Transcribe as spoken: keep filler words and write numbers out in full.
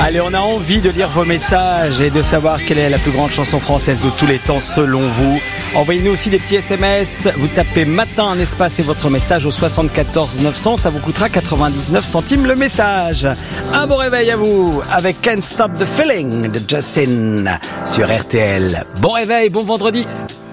Allez, on a envie de lire vos messages et de savoir quelle est la plus grande chanson française de tous les temps selon vous. Envoyez-nous aussi des petits S M S. Vous tapez matin un espace et votre message au soixante-quatorze neuf cents. Ça vous coûtera quatre-vingt-dix-neuf centimes le message. Un bon réveil à vous avec Can't Stop the Feeling de Justin sur R T L. Bon réveil, bon vendredi.